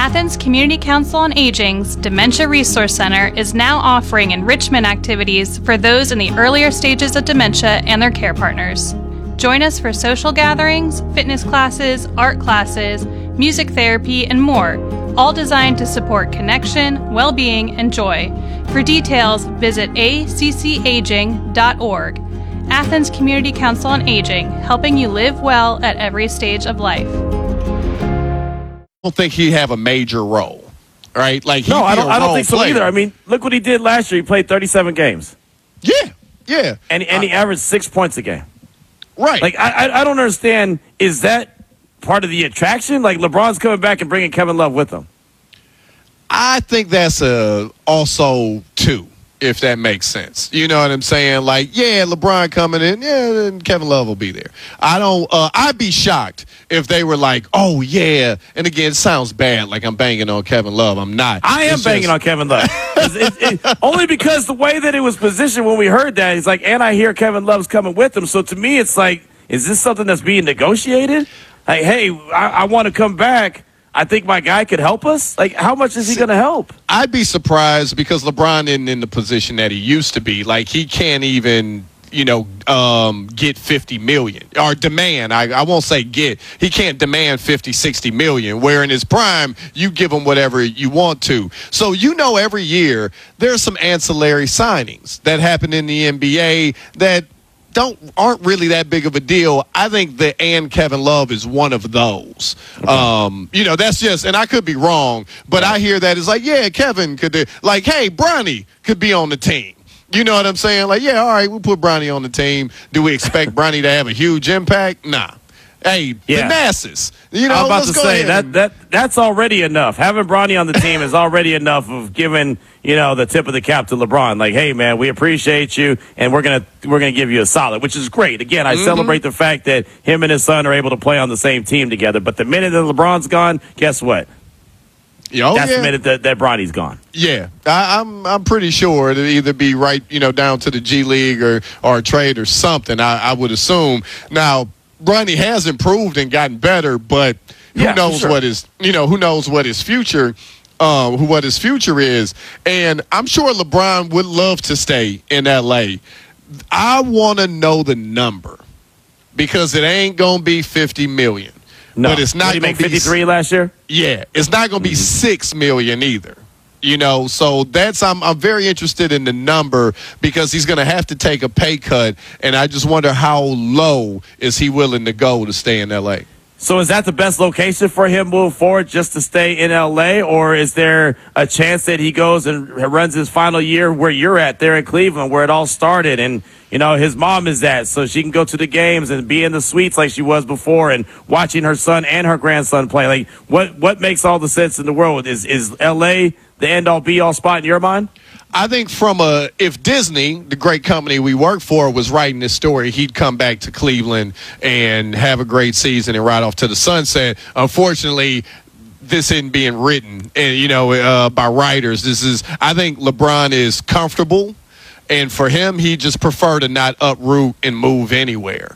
Athens Community Council on Aging's Dementia Resource Center is now offering enrichment activities for those in the earlier stages of dementia and their care partners. Join us for social gatherings, fitness classes, art classes, music therapy, and more, all designed to support connection, well-being, and joy. For details, visit accaging.org. Athens Community Council on Aging, helping you live well at every stage of life. I don't think he'd have a major role, right? Like no, I don't think so either. I mean, look what he did last year. He played 37 games. Yeah. And he averaged 6 points a game. Right. Like, I don't understand. Is that part of the attraction? Like, LeBron's coming back and bringing Kevin Love with him. I think that's also two, if that makes sense. You know what I'm saying? Like, yeah, LeBron coming in, then Kevin Love will be there. I'd be shocked if they were like, oh, yeah. And again, it sounds bad, like I'm banging on Kevin Love. I'm not. I am banging on Kevin Love. Only because the way that it was positioned when we heard that, it's like, and I hear Kevin Love's coming with him. So to me, it's like, is this something that's being negotiated? Like, hey, I want to come back. I think my guy could help us. Like, how much is he going to help? I'd be surprised because LeBron isn't in the position that he used to be. Like, he can't even, get 50 million or demand. I won't say get. He can't demand 50, 60 million, where in his prime, you give him whatever you want to. So, every year there's some ancillary signings that happen in the NBA that aren't really that big of a deal. I think and Kevin Love is one of those. Okay. That's just, and I could be wrong, but I hear that it's like, yeah, Kevin could do, like, hey, Bronny could be on the team. You know what I'm saying? Like, yeah, all right, we'll put Bronny on the team. Do we expect Bronny to have a huge impact? Nah. Hey, the masses. I'm about to say that's already enough. Having Bronny on the team is already enough of giving the tip of the cap to LeBron. Like, hey man, we appreciate you, and we're gonna give you a solid, which is great. Again, I celebrate the fact that him and his son are able to play on the same team together. But the minute that LeBron's gone, guess what? That's the minute that Bronny's gone. Yeah, I'm pretty sure it'll either be right, down to the G League or a trade or something. I would assume now. Bronny has improved and gotten better, but who knows what his future is. And I'm sure LeBron would love to stay in LA. I want to know the number because it ain't gonna be 50 million. No, but it's not. Did he make 53 last year? Yeah, it's not gonna be 6 million either. So I'm very interested in the number because he's going to have to take a pay cut, and I just wonder how low is he willing to go to stay in L.A. So is that the best location for him moving forward, just to stay in L.A., or is there a chance that he goes and runs his final year where you're at there in Cleveland, where it all started, and his mom is at, so she can go to the games and be in the suites like she was before and watching her son and her grandson play? Like, what makes all the sense in the world? Is L.A. the end-all, be-all spot in your mind? I think if Disney, the great company we work for, was writing this story, he'd come back to Cleveland and have a great season and ride off to the sunset. Unfortunately, this isn't being written, by writers. I think LeBron is comfortable. And for him, he just prefer to not uproot and move anywhere.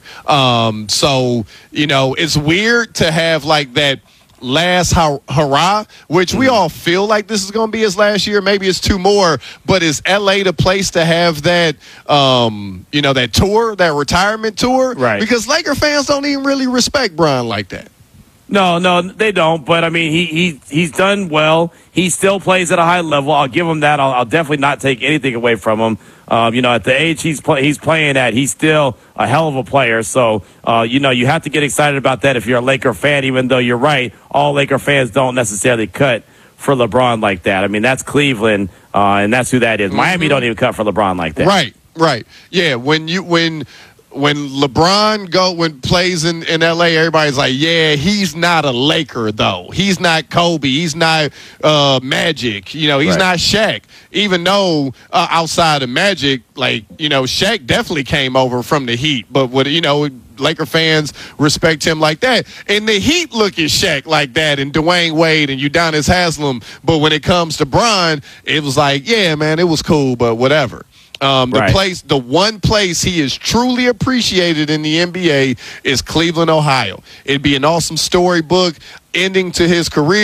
It's weird to have like that last hurrah, which we all feel like this is going to be his last year. Maybe it's two more, but is LA the place to have that, that tour, that retirement tour? Right. Because Laker fans don't even really respect Bron like that. No, they don't. But I mean, he's done well. He still plays at a high level. I'll give him that. I'll definitely not take anything away from him. At the age he's playing at, he's still a hell of a player. So, you have to get excited about that if you're a Laker fan, even though you're right. All Laker fans don't necessarily cut for LeBron like that. I mean, that's Cleveland, and that's who that is. Miami don't even cut for LeBron like that. Right. Yeah, when LeBron plays in LA, everybody's like, yeah, he's not a Laker though. He's not Kobe. He's not Magic. He's not Shaq. Even though outside of Magic, Shaq definitely came over from the Heat. But Laker fans respect him like that. And the Heat look at Shaq like that, and Dwayne Wade and Udonis Haslem. But when it comes to Bron, it was like, yeah, man, it was cool, but whatever. The one place he is truly appreciated in the NBA is Cleveland, Ohio. It'd be an awesome storybook ending to his career.